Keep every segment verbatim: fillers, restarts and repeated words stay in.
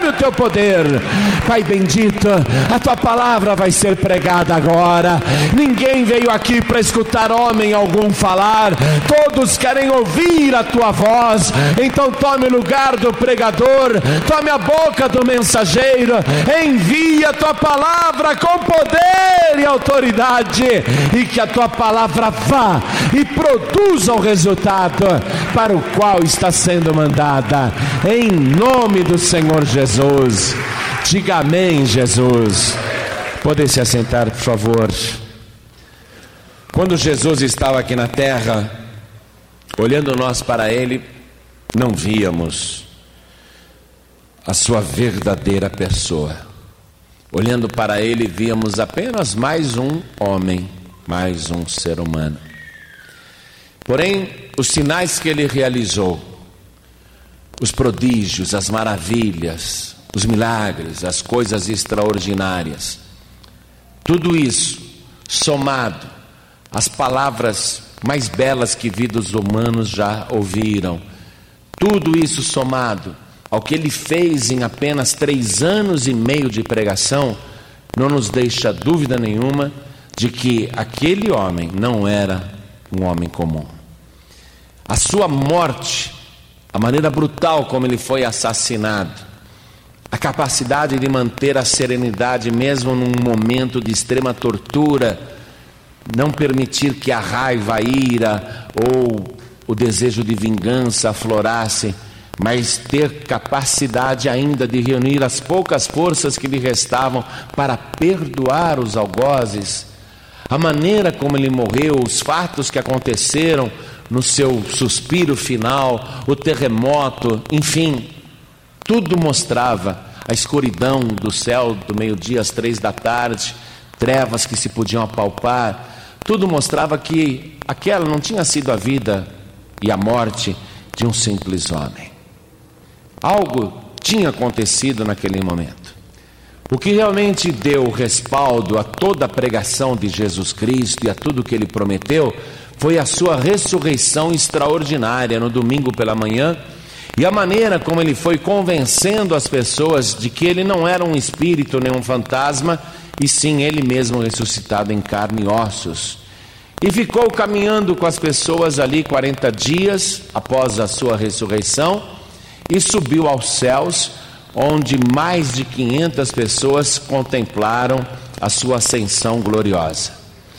o teu poder. Pai bendito, a tua palavra vai ser pregada agora. Ninguém veio aqui para escutar homem algum falar, todos querem ouvir a tua voz. Então tome o lugar do pregador, tome a boca do mensageiro, envia a tua palavra com poder e autoridade, e que a tua palavra vá e produza o resultado para o qual está sendo mandada, em nome do Senhor Jesus. Diga amém, Jesus. Pode se assentar, por favor. Quando Jesus estava aqui na terra, olhando nós para Ele, não víamos a sua verdadeira pessoa. Olhando para Ele, víamos apenas mais um homem, mais um ser humano. Porém, os sinais que Ele realizou, os prodígios, as maravilhas, os milagres, as coisas extraordinárias, tudo isso somado às palavras mais belas que vidas humanos já ouviram, tudo isso somado ao que Ele fez em apenas três anos e meio de pregação, não nos deixa dúvida nenhuma de que aquele homem não era um homem comum. A sua morte, a maneira brutal como ele foi assassinado, a capacidade de manter a serenidade mesmo num momento de extrema tortura, não permitir que a raiva, a ira ou o desejo de vingança aflorasse, mas ter capacidade ainda de reunir as poucas forças que lhe restavam para perdoar os algozes, a maneira como ele morreu, os fatos que aconteceram no seu suspiro final, o terremoto, enfim, tudo mostrava a escuridão do céu do meio-dia às três da tarde, trevas que se podiam apalpar, tudo mostrava que aquela não tinha sido a vida e a morte de um simples homem. Algo tinha acontecido naquele momento. O que realmente deu respaldo a toda a pregação de Jesus Cristo e a tudo que Ele prometeu foi a sua ressurreição extraordinária no domingo pela manhã, e a maneira como Ele foi convencendo as pessoas de que Ele não era um espírito nem um fantasma, e sim Ele mesmo ressuscitado em carne e ossos. E ficou caminhando com as pessoas ali quarenta dias após a sua ressurreição, e subiu aos céus, onde mais de quinhentas pessoas contemplaram a sua ascensão gloriosa.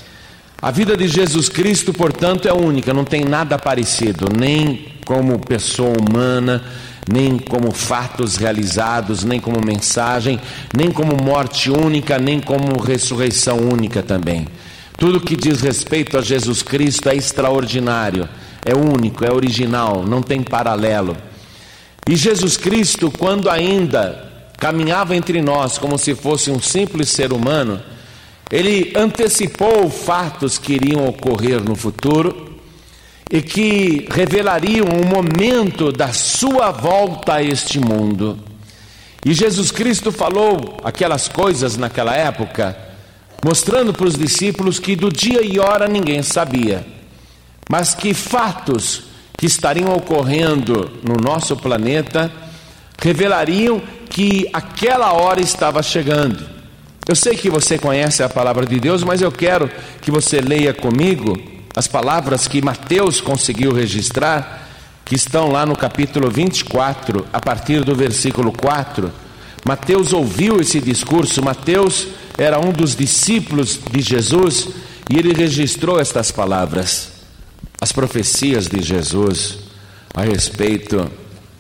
A vida de Jesus Cristo, portanto, é única, não tem nada parecido, nem como pessoa humana, nem como fatos realizados, nem como mensagem, nem como morte única, nem como ressurreição única também. Tudo que diz respeito a Jesus Cristo é extraordinário, é único, é original, não tem paralelo. E Jesus Cristo, quando ainda caminhava entre nós como se fosse um simples ser humano, Ele antecipou fatos que iriam ocorrer no futuro e que revelariam o momento da sua volta a este mundo. E Jesus Cristo falou aquelas coisas naquela época, mostrando para os discípulos que do dia e hora ninguém sabia, mas que fatos que estariam ocorrendo no nosso planeta revelariam que aquela hora estava chegando. Eu sei que você conhece a palavra de Deus, mas eu quero que você leia comigo as palavras que Mateus conseguiu registrar, que estão lá no capítulo vinte e quatro, a partir do versículo quatro. Mateus ouviu esse discurso. Mateus era um dos discípulos de Jesus e ele registrou estas palavras, as profecias de Jesus a respeito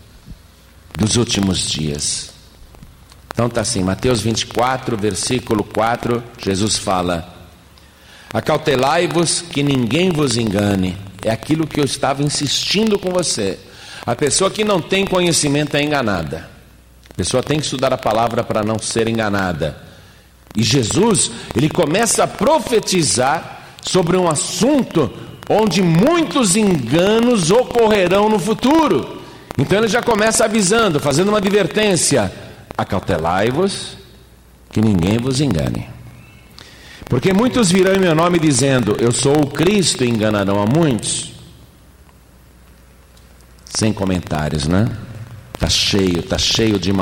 dos últimos dias. Então está assim, Mateus vinte e quatro, versículo quatro, Jesus fala: acautelai-vos que ninguém vos engane. É aquilo que eu estava insistindo com você. A pessoa que não tem conhecimento é enganada. A pessoa tem que estudar a palavra para não ser enganada. E Jesus, ele começa a profetizar sobre um assunto onde muitos enganos ocorrerão no futuro. Então ele já começa avisando, fazendo uma advertência: acautelai-vos que ninguém vos engane. Porque muitos virão em meu nome dizendo, eu sou o Cristo, e enganarão a muitos. Sem comentários, né? Está cheio, está cheio de